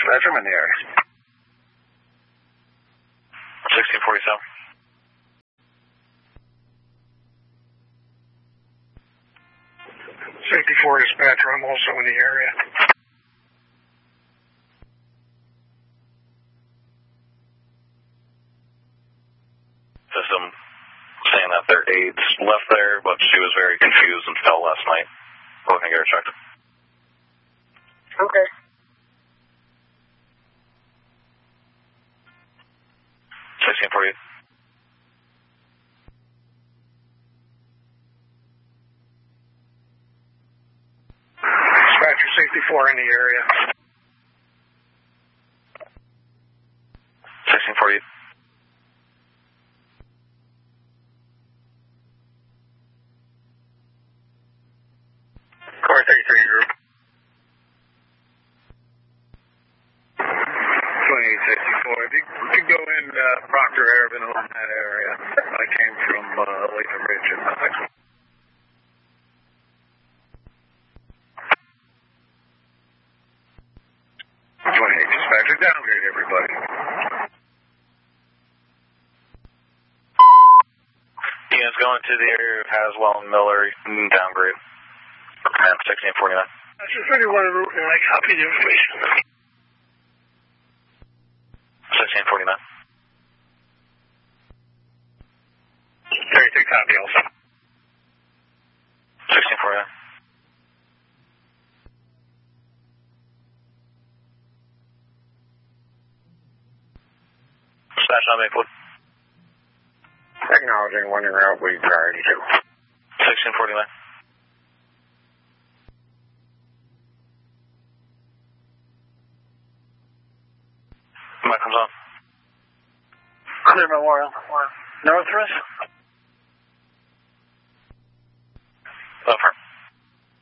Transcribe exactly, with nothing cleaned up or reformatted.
Dispatch, I'm in the area. sixteen forty-seven. sixty-four Dispatcher, I'm also in the area. System saying that their aides left there, but she was very confused and fell last night. We're going to get her checked. Okay. sixteen forty-eight. Dispatcher sixty-four in the area. sixteen forty-eight. Car thirty-three group. twenty-eight sixty-four. If you could go in uh, Proctor Airvin on that area. I came from uh, Latham Ridge. twenty-eight Dispatcher, downgrade everybody. Ian's going to the area of Haswell and Miller, downgrade. Command sixteen forty-nine. I just really want to and I copy the information. sixteen forty-nine. thirty-three copy also. sixteen forty-nine. Dispatch on Maplewood. Acknowledging one in route, we priority two. sixteen forty-nine. Mike comes on. Clear Memorial. Northwest.